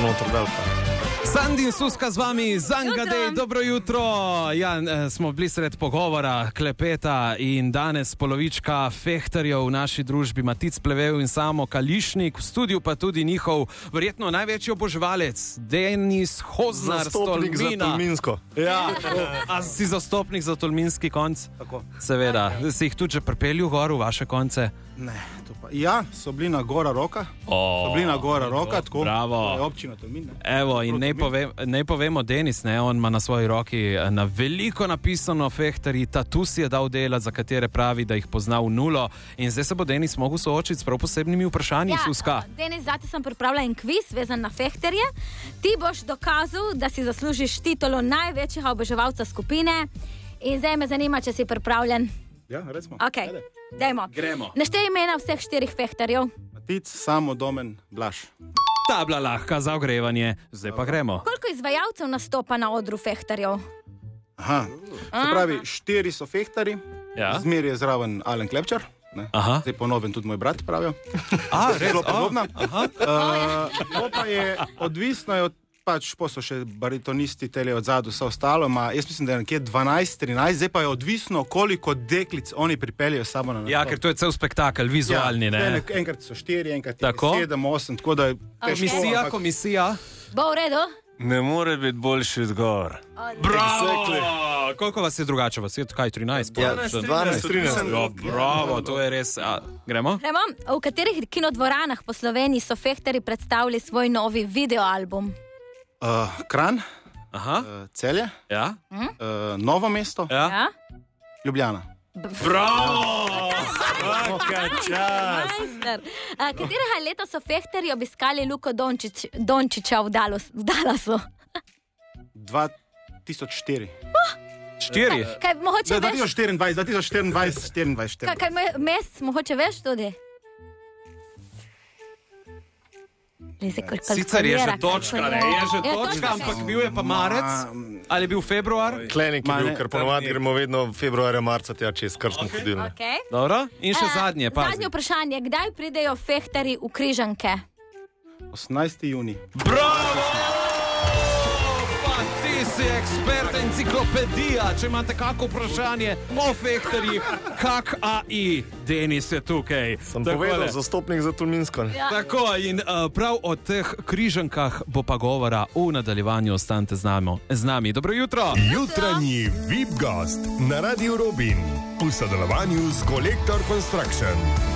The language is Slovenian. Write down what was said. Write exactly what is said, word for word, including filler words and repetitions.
notor dal. Sandin Suska z vami, Zangadej, dobro jutro. Ja, smo bili sred pogovora, klepeta in danes polovička fehtarjev v naši družbi, Matic Plevel in Samo Kališnik, v studiu pa tudi njihov verjetno največji oboževalec, Denis Hoznar z Zastopnik za Tolminsko. Ja, a si zastopnik za tolminski konc? Tako. Seveda, si jih tudi že pripeljal gor v vaše konce? Ne, to pa. Ja, so bili na Gora Roka. O, so bili na Gora Roka, tako. Bravo. Je občina Tolmin. Ne? Evo, in naj, povem, naj povemo, Denis, ne, on ima na svoji roki na veliko napisano fehtarji, tatu si je dal delati, za katere pravi, da jih pozna v nulo. In zdaj se bo Denis mogel soočiti s prav posebnimi vprašanji, ja, Suska. Denis, zate sem pripravila en kviz vezan na fehtarje. Ti boš dokazal, da si zaslužiš titulo največjega oboževalca skupine. In zdaj me zanima, če si pripravljen. Ja, recimo. Okay. Dajmo. Gremo. Naštej imena vseh štirih fehtarjev. Matic, Samo, Domen, Blaž. Ta bila lahka za ogrevanje. Zdaj pa gremo. Koliko izvajalcev nastopa na odru fehtarjev? Aha, se pravi, štiri so fehtari, Ja. zmer je zraven Alen Klepčar, ne? Aha. Zdaj ponovim tudi moj brat, pravijo. A, res? Zelo podobna. Aha. Uh, to pa je odvisno je od, pač po so še baritonisti, tele od zadu, vse ostalo, ma, jaz mislim, da je nekje dvanajst trinajst, zdaj pa je odvisno, koliko deklic oni pripeljejo samo na nastop. Ja, ker to je cel spektakel, vizualni, ja, ne? Enkrat so štiri, enkrat je Tako? sedem, osem, tako da je težko, Komisija, ampak- komisija. Bo v redu? Ne more biti boljši odgovor. Bravo! Koliko vas je drugače? Vas je kaj, trinajst? Ja, dvanajst, trinajst. Ja, bravo, to je res. A, gremo? Gremo. V katerih kinodvoranah po Sloveniji so fehtarji predstavili svoj novi videoalbum? Uh, Kranj, Aha, uh, Celje, ja, uh, Novo mesto, ja. Ja? Ljubljana. Bravo! Kakaj čas. Majster. A, katerega leta so fehtarji obiskali Luko Dončić, Dončića v, Dallas, v Dallasu? dva tisoč štiri. Štiri. Kaj, mogoče dva veš, tisoč štiriindvajset, dva tisoč štiriindvajset, štiriindvajset, kaj, kaj me- mest, mogoče veš tudi? Sicer je že točka, ne, je že točka, ampak bil je pa marec, ali je bil februar? Klenik je Ma bil, ne, ker ponovadi gremo vedno februarja, marca tja čez, kar smo hodili. Okay. Dobro, in še zadnje, pazi. Zadnje vprašanje, kdaj pridejo fehtarji v Križanke? osemnajsti junij. Bravo! Pa ti si ekspert, enciklopedija. Če imate kako vprašanje o fehtarjih, kak A I, Denis je tukaj. Sem Takole. povedal, zastopnik za Tolminsko. Ja. Tako, in uh, prav o teh križankah bo pa govora v nadaljevanju. Ostanite z nami. Z nami. Dobro jutro. Jutranji V I P gost na Radiu Robin v sodelovanju s Collector Construction.